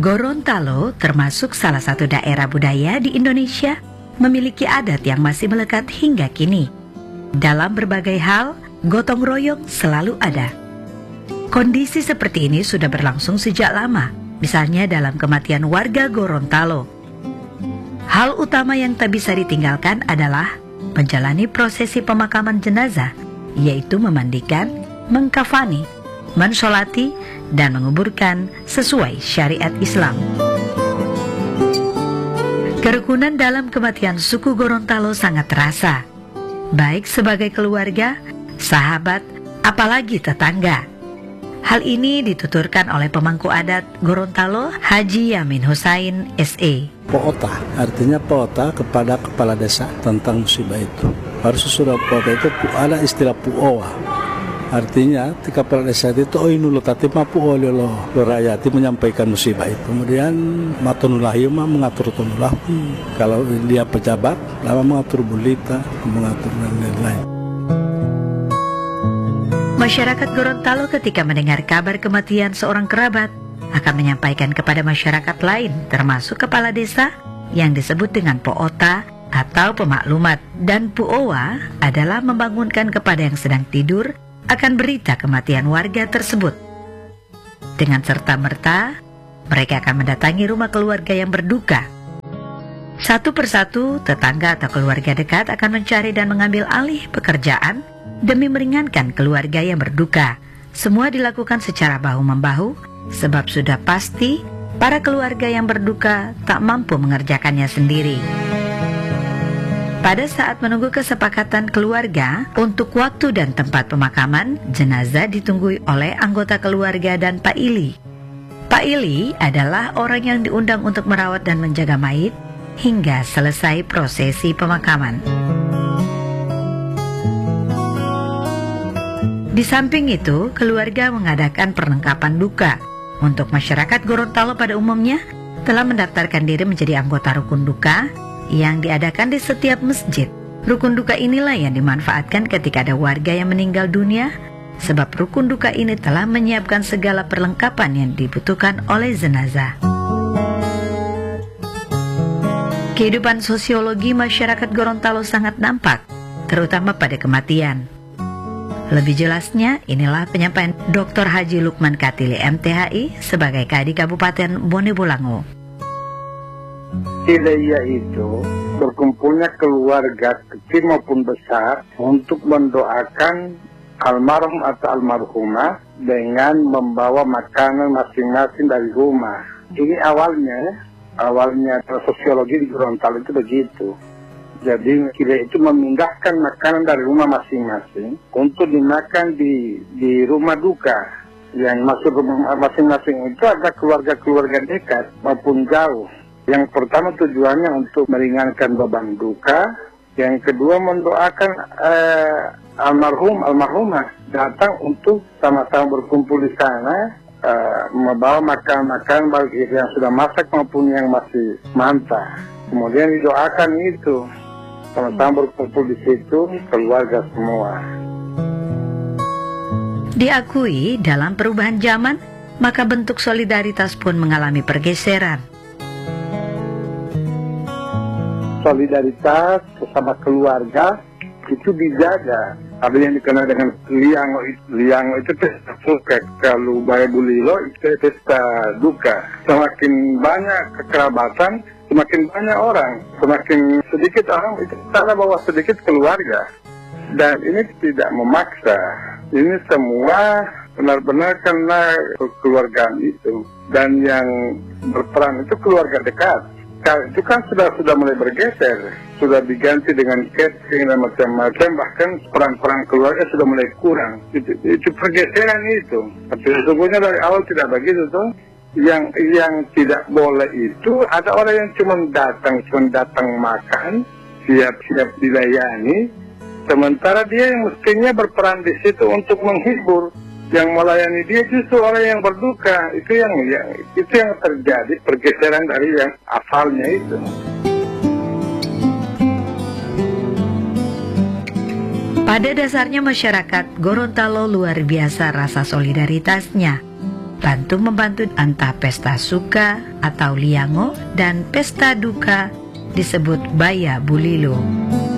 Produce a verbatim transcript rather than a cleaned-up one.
Gorontalo termasuk salah satu daerah budaya di Indonesia memiliki adat yang masih melekat hingga kini. Dalam berbagai hal, gotong royong selalu ada. Kondisi seperti ini sudah berlangsung sejak lama, misalnya dalam kematian warga Gorontalo. Hal utama yang tak bisa ditinggalkan adalah menjalani prosesi pemakaman jenazah, yaitu memandikan, mengkafani, mensolati, dan menguburkan sesuai syariat Islam. Kerukunan dalam kematian suku Gorontalo sangat terasa, baik sebagai keluarga, sahabat, apalagi tetangga. Hal ini dituturkan oleh pemangku adat Gorontalo, Haji Yamin Husain S E Poota, artinya poota kepada kepala desa tentang musibah itu. Harus sudah poota itu ada istilah puowa. Artinya di kepala desa itu oh inulo tati mapu oleh lo rakyat menyampaikan musibah itu. Kemudian matonulahi mah mengatur tonulahi. Kalau dia pejabat, lama mengatur bulita, mengatur dan lain-lain. Masyarakat Gorontalo ketika mendengar kabar kematian seorang kerabat akan menyampaikan kepada masyarakat lain, termasuk kepala desa yang disebut dengan poota atau pemaklumat, dan puowa adalah membangunkan kepada yang sedang tidur akan berita kematian warga tersebut. Dengan serta-merta, mereka akan mendatangi rumah keluarga yang berduka. Satu persatu, tetangga atau keluarga dekat akan mencari dan mengambil alih pekerjaan demi meringankan keluarga yang berduka. Semua dilakukan secara bahu-membahu, sebab sudah pasti para keluarga yang berduka tak mampu mengerjakannya sendiri. Pada saat menunggu kesepakatan keluarga untuk waktu dan tempat pemakaman, jenazah ditunggui oleh anggota keluarga dan Pak Ili. Pak Ili adalah orang yang diundang untuk merawat dan menjaga mayit hingga selesai prosesi pemakaman. Di samping itu, keluarga mengadakan perlengkapan duka. Untuk masyarakat Gorontalo pada umumnya telah mendaftarkan diri menjadi anggota rukun duka yang diadakan di setiap masjid. Rukun duka inilah yang dimanfaatkan ketika ada warga yang meninggal dunia, sebab rukun duka ini telah menyiapkan segala perlengkapan yang dibutuhkan oleh jenazah. Kehidupan sosiologi masyarakat Gorontalo sangat nampak, terutama pada kematian. Lebih jelasnya, inilah penyampaian Doktor Haji Lukman Katili M T H I sebagai Kadi Kabupaten Bone Bolango. Ideia itu berkumpulnya keluarga kecil maupun besar untuk mendoakan almarhum atau almarhumah dengan membawa makanan masing-masing dari rumah. Ini awalnya, awalnya sosiologi di Gorontalo itu begitu. Jadi kita itu memindahkan makanan dari rumah masing-masing untuk dimakan di di rumah duka. Yang masuk rumah masing-masing itu ada keluarga-keluarga dekat maupun jauh. Yang pertama tujuannya untuk meringankan beban duka. Yang kedua mendoakan eh, almarhum almarhumah datang untuk sama-sama berkumpul di sana, eh, membawa makan-makan bagi yang sudah masak maupun yang masih mentah. Kemudian didoakan itu sama-sama berkumpul di situ keluarga semua. Diakui dalam perubahan zaman, maka bentuk solidaritas pun mengalami pergeseran. Solidaritas sesama keluarga itu dijaga. Ada yang dikenal dengan liango. Liango itu pesta suka. Kalau Bayabulilo itu pesta duka. Semakin banyak kekerabatan, semakin banyak orang. Semakin sedikit orang, itu tanda bahwa sedikit keluarga. Dan ini tidak memaksa. Ini semua benar-benar karena kekeluargaan itu. Dan yang berperan itu keluarga dekat. Itu kan sudah sudah mulai bergeser, sudah diganti dengan catering dan macam-macam, bahkan peran-peran keluarga sudah mulai kurang. Itu, itu pergeseran itu. Tapi sesungguhnya dari awal tidak begitu tuh. Yang yang tidak boleh itu ada orang yang cuma datang, cuma datang makan, siap-siap dilayani. Sementara dia yang mestinya berperan di situ untuk menghibur. Yang melayani dia justru orang yang berduka. Itu yang, yang itu yang terjadi pergeseran dari yang asalnya itu. Pada dasarnya masyarakat Gorontalo luar biasa rasa solidaritasnya. bantu membantu entah pesta suka atau liango, dan pesta duka disebut Baya Bulilo.